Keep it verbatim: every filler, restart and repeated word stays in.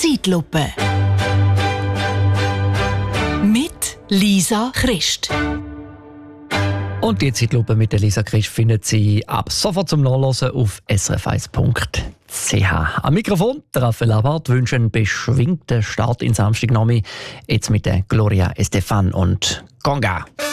Zeitlupe. Mit Lisa Christ. Und die Zeitlupe mit der Lisa Christ findet Sie ab sofort zum Nachlesen auf s r f eins punkt c h. Am Mikrofon der Raphael Abad wünscht einen beschwingten Start in Samstagnachmittag. Jetzt mit der Gloria Estefan und Conga.